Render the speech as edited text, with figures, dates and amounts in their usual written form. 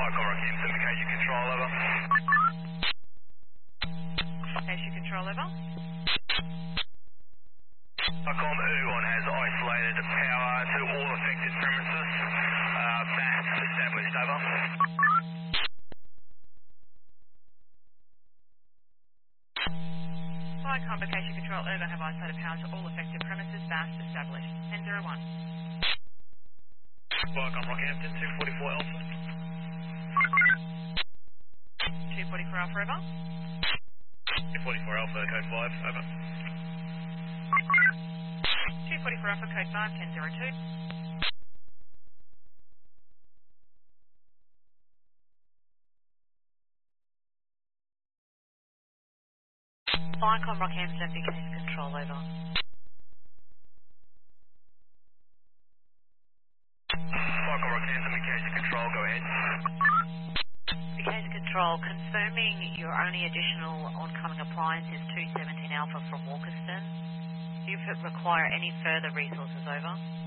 Comrade Kingston, Vacation Control, over. Vacation Control, over. Com Ergon has isolated power to all affected premises. That's established, over. Viacom Vacation Control, over. Have isolated power to all affected premises. VAS established. 1001. Viacom Rockhampton, 244 Alpha. 244 Alpha, over. 244 Alpha, code 5, over. 244 Alpha, code 5, 1002. Viacom Rockhampton Vacation Control, over. Viacom Rockhampton, Vacation Control, go ahead. Vacation Control, confirming your only additional oncoming appliance is 217 Alpha from Walkerston. Do you require any further resources, over?